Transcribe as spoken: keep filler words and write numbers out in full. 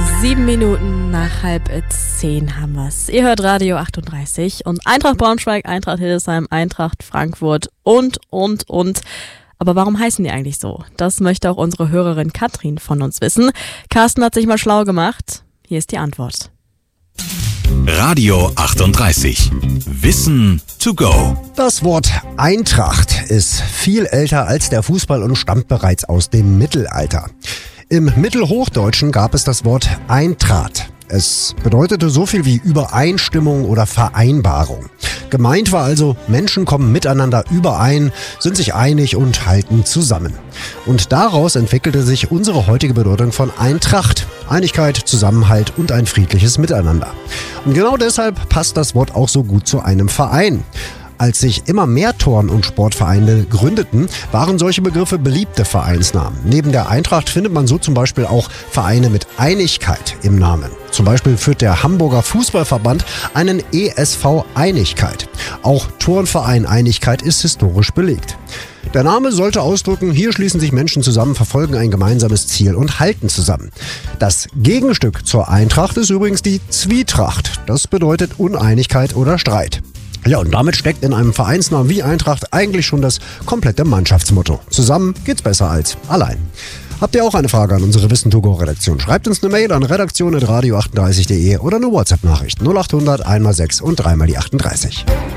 Sieben Minuten nach halb zehn haben wir's. Ihr hört Radio achtunddreißig und Eintracht Braunschweig, Eintracht Hildesheim, Eintracht Frankfurt und, und, und. Aber warum heißen die eigentlich so? Das möchte auch unsere Hörerin Katrin von uns wissen. Carsten hat sich mal schlau gemacht. Hier ist die Antwort. Radio achtunddreißig. Wissen to go. Das Wort Eintracht ist viel älter als der Fußball und stammt bereits aus dem Mittelalter. Im Mittelhochdeutschen gab es das Wort Eintracht. Es bedeutete so viel wie Übereinstimmung oder Vereinbarung. Gemeint war also, Menschen kommen miteinander überein, sind sich einig und halten zusammen. Und daraus entwickelte sich unsere heutige Bedeutung von Eintracht. Einigkeit, Zusammenhalt und ein friedliches Miteinander. Und genau deshalb passt das Wort auch so gut zu einem Verein. Als sich immer mehr Turn- und Sportvereine gründeten, waren solche Begriffe beliebte Vereinsnamen. Neben der Eintracht findet man so zum Beispiel auch Vereine mit Einigkeit im Namen. Zum Beispiel führt der Hamburger Fußballverband einen E S V Einigkeit. Auch Turnverein Einigkeit ist historisch belegt. Der Name sollte ausdrücken, hier schließen sich Menschen zusammen, verfolgen ein gemeinsames Ziel und halten zusammen. Das Gegenstück zur Eintracht ist übrigens die Zwietracht. Das bedeutet Uneinigkeit oder Streit. Ja, und damit steckt in einem Vereinsnamen wie Eintracht eigentlich schon das komplette Mannschaftsmotto. Zusammen geht's besser als allein. Habt ihr auch eine Frage an unsere Wissen to go Redaktion? Schreibt uns eine Mail an redaktion at radio achtunddreißig punkt de oder eine WhatsApp-Nachricht null acht hundert eins mal sechs und drei mal die achtunddreißig.